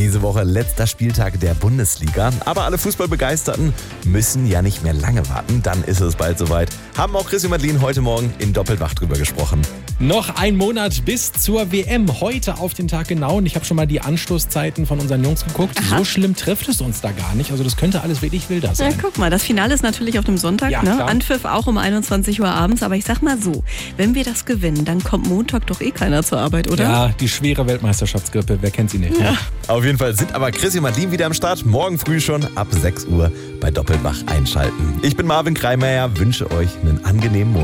Diese Woche letzter Spieltag der Bundesliga. Aber alle Fußballbegeisterten müssen ja nicht mehr lange warten. Dann ist es bald soweit. Haben auch Chris und Madeline heute Morgen in Doppelwach drüber gesprochen. Noch ein Monat bis zur WM. Heute auf den Tag genau. Und ich habe schon mal die Anstoßzeiten von unseren Jungs geguckt. Aha. So schlimm trifft es uns da gar nicht. Also das könnte alles wirklich wilder sein. Ja, guck mal, das Finale ist natürlich auf dem Sonntag. Ja, Ne? klar. Anpfiff auch um 21 Uhr abends. Aber ich sag mal so, wenn wir das gewinnen, dann kommt Montag doch eh keiner zur Arbeit, oder? Ja, die schwere Weltmeisterschaftsgrippe. Wer kennt sie nicht? Ja. Auf jeden Fall sind aber Chris und Madeline wieder am Start. Morgen früh schon ab 6 Uhr bei Doppelwach einschalten. Ich bin Marvin Kreimeier, wünsche euch einen angenehmen Monat.